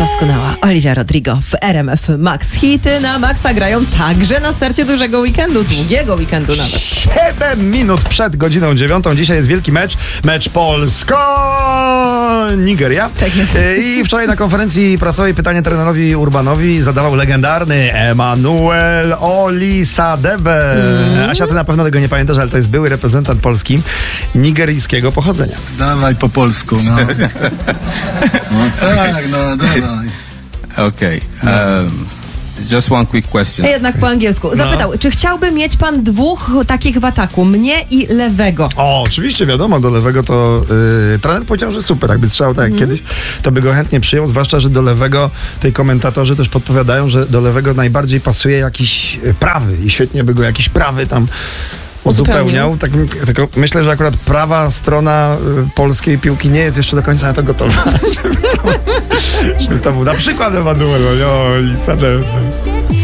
Doskonała Olivia Rodrigo w RMF Max. Hity na Maxa grają także na starcie dużego weekendu, długiego weekendu nawet. 7 minut przed godziną 9. Dzisiaj jest wielki mecz Polsko-Nigeria. Tak jest. I wczoraj na konferencji prasowej pytanie trenerowi Urbanowi zadawał legendarny Emmanuel Olisadebe. Asia, ty na pewno tego nie pamiętasz, ale to jest były reprezentant Polski nigeryjskiego pochodzenia. Dawaj po polsku, no. No tak, no dawaj. Okay. Just one quick question. Jednak po angielsku. Zapytał, czy chciałby mieć pan dwóch takich w ataku, mnie i lewego? O, oczywiście, wiadomo, do lewego to trener powiedział, że super, jakby strzelał tak jak kiedyś, to by go chętnie przyjął, zwłaszcza, że do lewego, tutaj komentatorzy też podpowiadają, że do lewego najbardziej pasuje jakiś prawy i świetnie by go jakiś prawy tam uzupełniał. Tak, tylko myślę, że akurat prawa strona polskiej piłki nie jest jeszcze do końca na to gotowa, żeby to był na przykład Emmanuel Olisadebe.